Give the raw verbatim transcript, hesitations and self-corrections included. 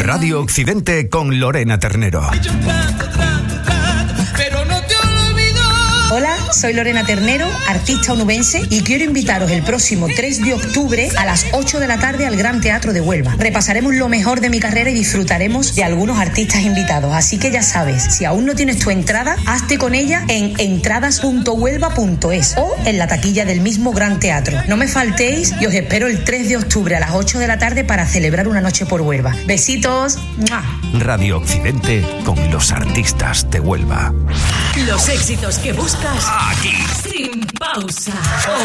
Radio Occidente con Lorena Ternero. Hola, soy Lorena Ternero, artista onubense, y quiero invitaros el próximo tres de octubre a las ocho de la tarde al Gran Teatro de Huelva. Repasaremos lo mejor de mi carrera y disfrutaremos de algunos artistas invitados. Así que ya sabes, si aún no tienes tu entrada, hazte con ella en entradas punto huelva punto es o en la taquilla del mismo Gran Teatro. No me faltéis y os espero el tres de octubre a las ocho de la tarde para celebrar una noche por Huelva. Besitos. ¡Mua! Radio Occidente con los artistas de Huelva. Los éxitos que buscas aquí, sin pausa.